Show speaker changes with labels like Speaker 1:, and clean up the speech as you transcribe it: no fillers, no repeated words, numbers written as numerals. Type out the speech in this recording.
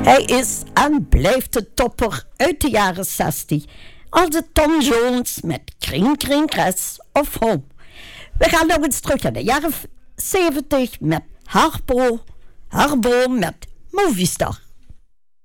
Speaker 1: Hij is en blijft de topper uit de jaren 60. Als de Tom Jones met Kring Kring Kres of Home. We gaan nog eens terug naar de jaren 70 met Harpo met Movistar.